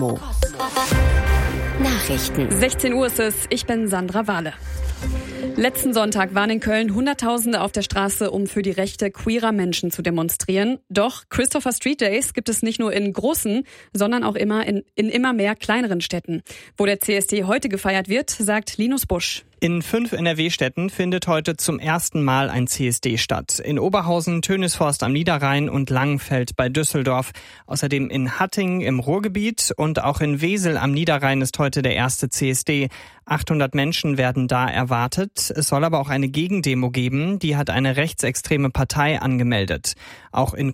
Nachrichten. 16 Uhr ist es, ich bin Sandra Wahle. Letzten Sonntag waren in Köln Hunderttausende auf der Straße, um für die Rechte queerer Menschen zu demonstrieren. Doch Christopher Street Days gibt es nicht nur in großen, sondern auch immer in immer mehr kleineren Städten. Wo der CSD heute gefeiert wird, sagt Linus Busch. In 5 NRW-Städten findet heute zum ersten Mal ein CSD statt. In Oberhausen, Tönisvorst am Niederrhein und Langenfeld bei Düsseldorf. Außerdem in Hattingen im Ruhrgebiet und auch in Wesel am Niederrhein ist heute der erste CSD. 800 Menschen werden da erwartet. Es soll aber auch eine Gegendemo geben. Die hat eine rechtsextreme Partei angemeldet. Auch in